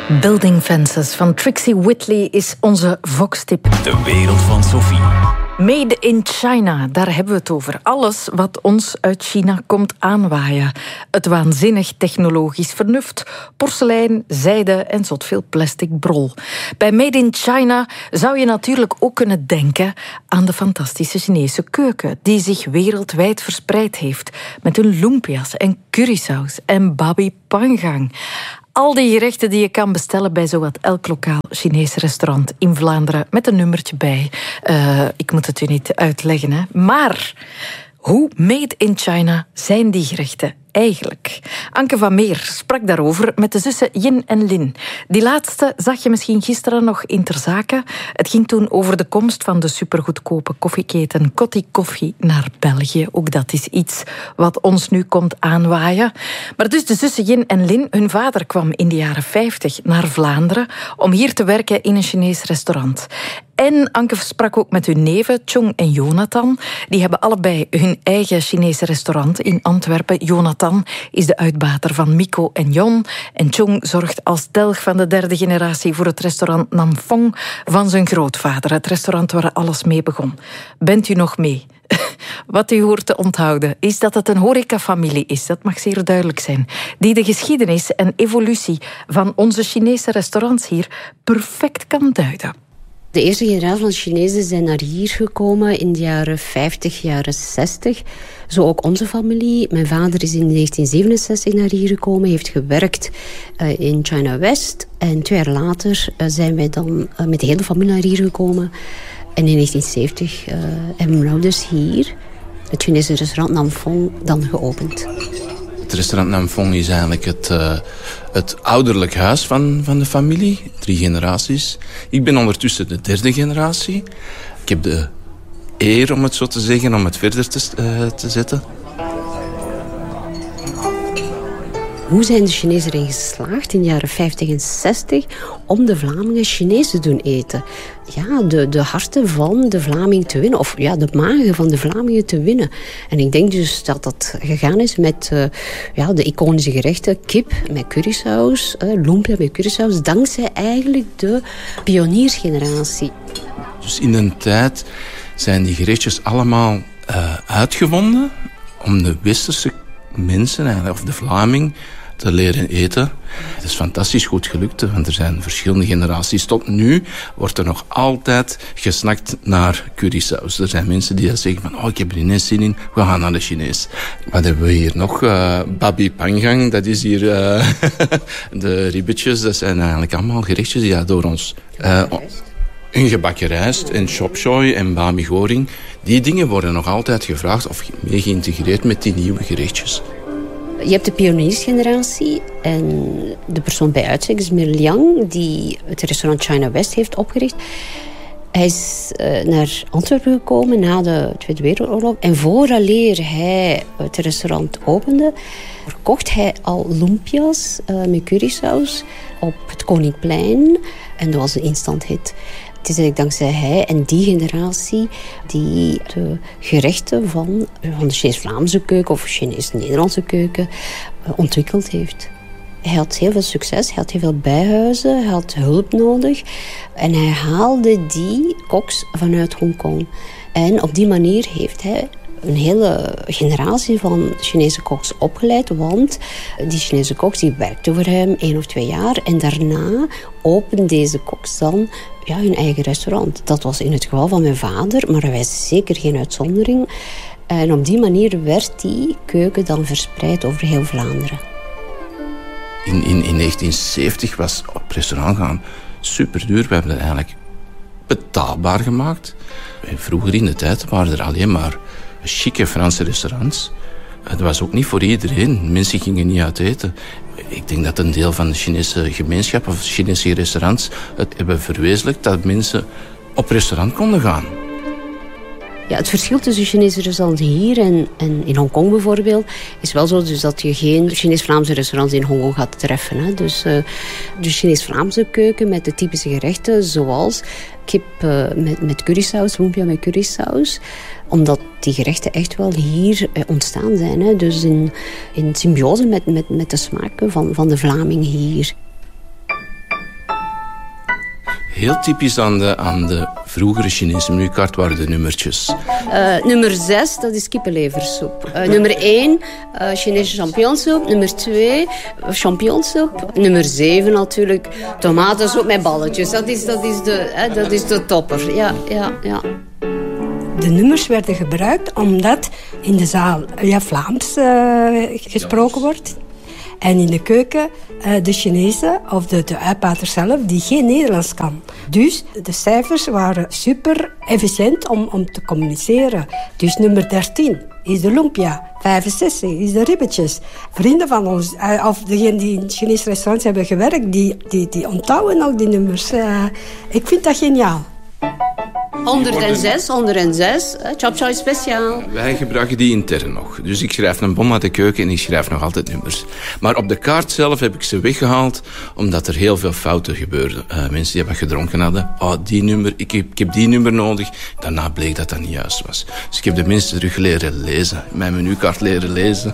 Building Fences van Trixie Whitley is onze Vox-tip. De wereld van Sophie. Made in China, daar hebben we het over. Alles wat ons uit China komt aanwaaien. Het waanzinnig technologisch vernuft, porselein, zijde en zot veel plastic brol. Bij Made in China zou je natuurlijk ook kunnen denken aan de fantastische Chinese keuken, die zich wereldwijd verspreid heeft met hun lumpia's en currysaus en babi pangang. Al die gerechten die je kan bestellen bij zowat elk lokaal Chinees restaurant in Vlaanderen met een nummertje bij. Ik moet het u niet uitleggen, hè. Maar hoe made in China zijn die gerechten eigenlijk? Anke van Meer sprak daarover met de zussen Yin en Lin. Die laatste zag je misschien gisteren nog in Ter Zake. Het ging toen over de komst van de supergoedkope koffieketen Coty Koffie naar België. Ook dat is iets wat ons nu komt aanwaaien. Maar dus de zussen Yin en Lin, hun vader kwam in de jaren 50 naar Vlaanderen om hier te werken in een Chinees restaurant. En Anke sprak ook met hun neven, Chong en Jonathan. Die hebben allebei hun eigen Chinese restaurant in Antwerpen. Jonathan is de uitbater van Miko en Jon. En Chong zorgt als telg van de derde generatie voor het restaurant Nam Phong van zijn grootvader. Het restaurant waar alles mee begon. Bent u nog mee? Wat u hoort te onthouden is dat het een horecafamilie is, dat mag zeer duidelijk zijn, die de geschiedenis en evolutie van onze Chinese restaurants hier perfect kan duiden. De eerste generatie van Chinezen zijn naar hier gekomen in de jaren 50, jaren 60. Zo ook onze familie. Mijn vader is in 1967 naar hier gekomen, heeft gewerkt in China West. En 2 jaar later zijn wij dan met de hele familie naar hier gekomen. En in 1970 hebben mijn ouders hier het Chinese restaurant Nam Phong dan geopend. Het restaurant Nam Phong is eigenlijk het ouderlijk huis van de familie. 3 generaties. Ik ben ondertussen de 3e generatie. Ik heb de eer, om het zo te zeggen, om het verder te zetten. Hoe zijn de Chinezen erin geslaagd in de jaren 50 en 60 om de Vlamingen Chinees te doen eten? Ja, de harten van de Vlaming te winnen. Of ja, de magen van de Vlamingen te winnen. En ik denk dus dat dat gegaan is met de iconische gerechten. Kip met currysaus, lumpia met currysaus. Dankzij eigenlijk de pioniersgeneratie. Dus in de tijd zijn die gerechtjes allemaal uitgevonden om de westerse mensen, of de Vlaming, te leren eten. Het is fantastisch goed gelukt, want er zijn verschillende generaties. Tot nu wordt er nog altijd gesnakt naar currysaus. Er zijn mensen die zeggen van, ik heb er ineens zin in, we gaan naar de Chinees. Wat hebben we hier nog? Babi pangang, dat is hier de ribbetjes. Dat zijn eigenlijk allemaal gerechtjes die door ons... Een gebakken rijst en chop choy en bami goring. Die dingen worden nog altijd gevraagd of mee geïntegreerd met die nieuwe gerechtjes. Je hebt de pioniersgeneratie en de persoon bij uitstek is Mil Liang, die het restaurant China West heeft opgericht. Hij is naar Antwerpen gekomen na de Tweede Wereldoorlog. En vooraleer hij het restaurant opende, verkocht hij al lumpia's met currysaus op het Koningplein. En dat was een instant hit. Het is eigenlijk dankzij hij en die generatie die de gerechten van de Chinees-Vlaamse keuken of Chinees-Nederlandse keuken ontwikkeld heeft. Hij had heel veel succes, hij had heel veel bijhuizen, hij had hulp nodig. En hij haalde die koks vanuit Hongkong. En op die manier heeft hij een hele generatie van Chinese koks opgeleid. Want die Chinese koks die werkten voor hem 1 of 2 jaar. En daarna openden deze koks dan hun eigen restaurant. Dat was in het geval van mijn vader, maar hij was zeker geen uitzondering. En op die manier werd die keuken dan verspreid over heel Vlaanderen. In 1970 was op restaurant gaan super duur. We hebben het eigenlijk betaalbaar gemaakt. Vroeger in de tijd waren er alleen maar chique Franse restaurants. Dat was ook niet voor iedereen. Mensen gingen niet uit eten. Ik denk dat een deel van de Chinese gemeenschap of Chinese restaurants het hebben verwezenlijkt dat mensen op restaurant konden gaan. Ja, het verschil tussen Chinese restaurants hier en in Hongkong bijvoorbeeld is wel zo dus dat je geen Chinees-Vlaamse restaurants in Hongkong gaat treffen. Hè. Dus de Chinees-Vlaamse keuken met de typische gerechten zoals kip met currysaus, lumpia met currysaus. Omdat die gerechten echt wel hier ontstaan zijn. Hè. Dus in symbiose met de smaken van de Vlaming hier. Heel typisch aan de vroegere Chinese menukaart waren de nummertjes. Nummer 6, dat is kippenleversoep. Nummer 1, Chinese champignonsoep. Nummer 2, champignonsoep. Nummer 7 natuurlijk, tomatensoep met balletjes. Dat is de topper. Ja. De nummers werden gebruikt omdat in de zaal Vlaams gesproken wordt. En in de keuken de Chinezen of de uitbater zelf die geen Nederlands kan. Dus de cijfers waren super efficiënt om te communiceren. Dus nummer 13 is de lumpia. 65 is de ribbetjes. Vrienden van ons, of degenen die in Chinese restaurants hebben gewerkt, die onthouden ook die nummers. Ik vind dat geniaal. 106, chop choy speciaal. Wij gebruiken die intern nog. Dus ik schrijf een bon uit de keuken en ik schrijf nog altijd nummers. Maar op de kaart zelf heb ik ze weggehaald, omdat er heel veel fouten gebeurden. Mensen die hebben gedronken hadden. Die nummer, ik heb die nummer nodig. Daarna bleek dat dat niet juist was. Dus ik heb de mensen terug leren lezen. Mijn menukaart leren lezen.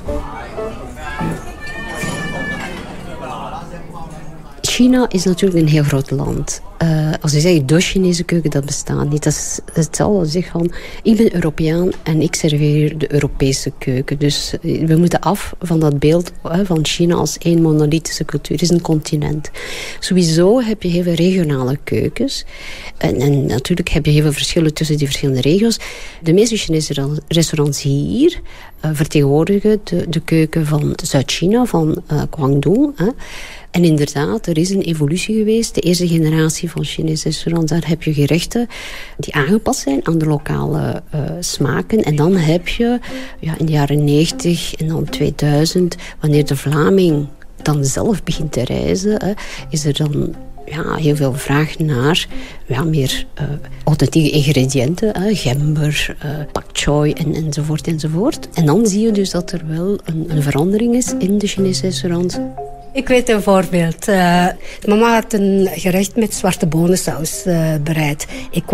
China is natuurlijk een heel groot land. Als je zegt, de Chinese keuken, dat bestaat niet. Dat is hetzelfde als zeggen van, ik ben Europeaan en ik serveer de Europese keuken. Dus we moeten af van dat beeld van China als één monolithische cultuur. Het is een continent. Sowieso heb je heel veel regionale keukens. En natuurlijk heb je heel veel verschillen tussen die verschillende regio's. De meeste Chinese restaurants hier vertegenwoordigen de keuken van Zuid-China, van Guangdong. En inderdaad, er is een evolutie geweest. De eerste generatie van Chinese restaurants, daar heb je gerechten die aangepast zijn aan de lokale smaken. En dan heb je in de jaren 90 en dan 2000, wanneer de Vlaming dan zelf begint te reizen, is er dan heel veel vraag naar meer authentieke ingrediënten. Gember, pak choi enzovoort. En dan zie je dus dat er wel een verandering is in de Chinese restaurants. Ik weet een voorbeeld. Mama had een gerecht met zwarte bonensaus bereid.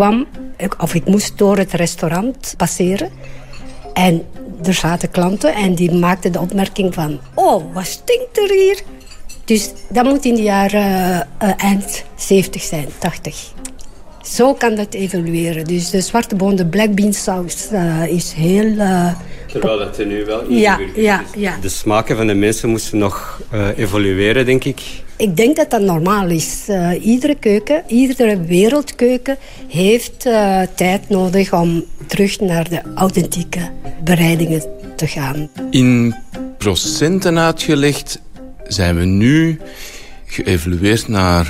Ik moest door het restaurant passeren. En er zaten klanten en die maakten de opmerking van, oh, wat stinkt er hier? Dus dat moet in de jaren eind 70 zijn, 80. Zo kan dat evolueren. Dus de zwarte boon, de black bean saus is heel... Terwijl dat er nu wel ingeburgerd is. Ja. De smaken van de mensen moesten nog evolueren, denk ik. Ik denk dat dat normaal is. Iedere wereldkeuken heeft tijd nodig om terug naar de authentieke bereidingen te gaan. In procenten uitgelegd zijn we nu geëvolueerd naar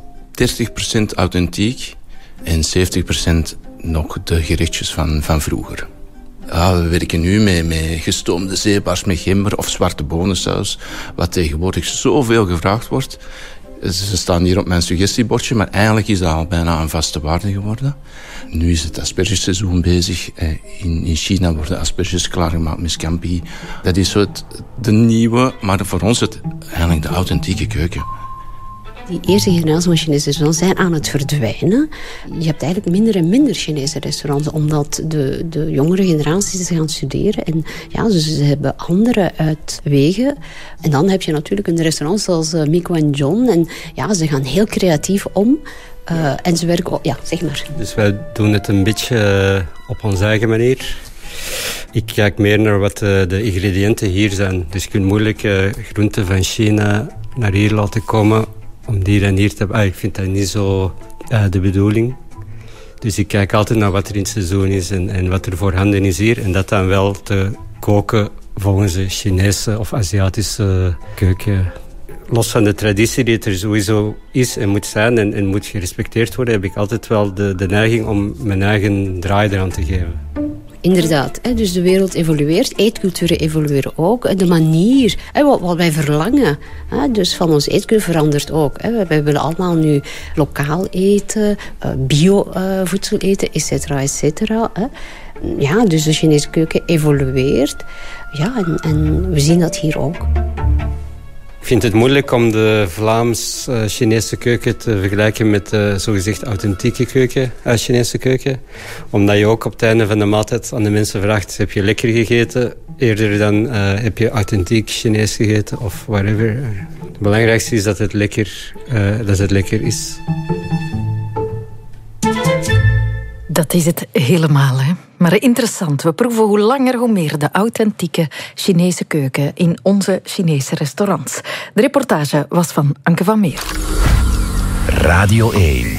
30% authentiek en 70% nog de gerechtjes van vroeger. We werken nu met gestoomde zeebaars met gember of zwarte bonensaus, wat tegenwoordig zoveel gevraagd wordt. Ze staan hier op mijn suggestiebordje, maar eigenlijk is dat al bijna een vaste waarde geworden. Nu is het aspergeseizoen bezig. In China worden asperges klaargemaakt met scampi. Dat is de nieuwe, maar voor ons eigenlijk de authentieke keuken. Die eerste generatie van Chinese restaurants zijn aan het verdwijnen. Je hebt eigenlijk minder en minder Chinese restaurants, omdat de jongere generaties gaan studeren. En ze hebben andere uitwegen. En dan heb je natuurlijk een restaurant zoals Miko en John. En ze gaan heel creatief om. En ze werken... zeg maar. Dus wij doen het een beetje op onze eigen manier. Ik kijk meer naar wat de ingrediënten hier zijn. Dus je kunt moeilijk groenten van China naar hier laten komen om die dan hier te hebben. Ik vind dat niet zo de bedoeling. Dus ik kijk altijd naar wat er in het seizoen is en wat er voorhanden is hier. En dat dan wel te koken volgens de Chinese of Aziatische keuken. Los van de traditie die er sowieso is en moet zijn en moet gerespecteerd worden, heb ik altijd wel de neiging om mijn eigen draai eraan te geven. Inderdaad, dus de wereld evolueert, eetculturen evolueren ook. De manier, wat wij verlangen, dus van ons eetcultuur verandert ook. Wij willen allemaal nu lokaal eten, bio-voedsel eten, et cetera. Dus de Chinese keuken evolueert. En we zien dat hier ook. Ik vind het moeilijk om de Vlaams-Chinese keuken te vergelijken met de zogezegd authentieke keuken, Chinese keuken. Omdat je ook op het einde van de maaltijd aan de mensen vraagt, heb je lekker gegeten? Eerder dan heb je authentiek Chinees gegeten of whatever. Het belangrijkste is dat het lekker is. Dat is het helemaal, hè. Maar interessant, we proeven hoe langer hoe meer de authentieke Chinese keuken in onze Chinese restaurants. De reportage was van Anke van Meer. Radio 1.